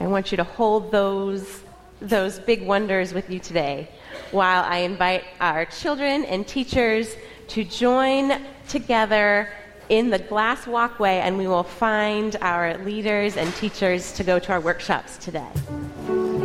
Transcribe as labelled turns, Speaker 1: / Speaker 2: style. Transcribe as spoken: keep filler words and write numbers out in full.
Speaker 1: I want you to hold those, those big wonders with you today while I invite our children and teachers to join together in the glass walkway, and we will find our leaders and teachers to go to our workshops today.